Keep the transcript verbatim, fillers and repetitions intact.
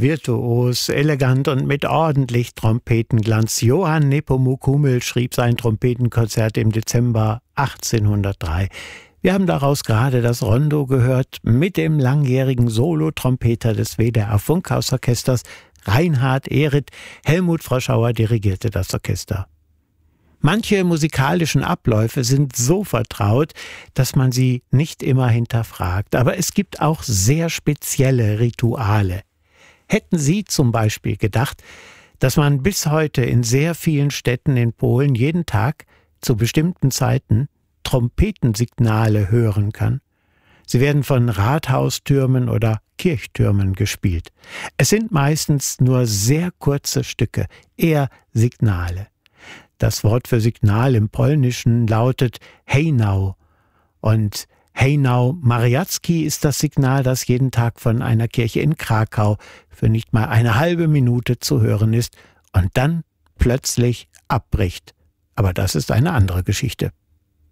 Virtuos, elegant und mit ordentlich Trompetenglanz. Johann Nepomuk Hummel schrieb sein Trompetenkonzert im Dezember achtzehnhundertdrei. Wir haben daraus gerade das Rondo gehört mit dem langjährigen Solotrompeter des W D R Funkhausorchesters Reinhard Ehret. Helmut Froschauer dirigierte das Orchester. Manche musikalischen Abläufe sind so vertraut, dass man sie nicht immer hinterfragt. Aber es gibt auch sehr spezielle Rituale. Hätten Sie zum Beispiel gedacht, dass man bis heute in sehr vielen Städten in Polen jeden Tag zu bestimmten Zeiten Trompetensignale hören kann? Sie werden von Rathaustürmen oder Kirchtürmen gespielt. Es sind meistens nur sehr kurze Stücke, eher Signale. Das Wort für Signal im Polnischen lautet hejnał und hejnał Mariacki ist das Signal, das jeden Tag von einer Kirche in Krakau für nicht mal eine halbe Minute zu hören ist und dann plötzlich abbricht. Aber das ist eine andere Geschichte.